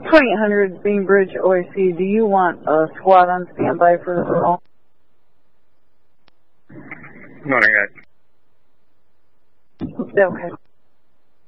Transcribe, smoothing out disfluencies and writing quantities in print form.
2800 Bainbridge OIC, do you want a squad on standby for this call? Morning, guys. Okay.